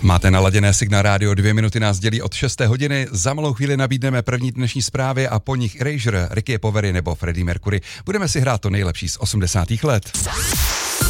Máte naladěné Signál rádio, 2 minuty nás dělí od 6. hodiny. Za malou chvíli nabídneme první dnešní zprávy a po nich Erasure, Ricky Povery nebo Freddie Mercury. Budeme si hrát to nejlepší z 80. let.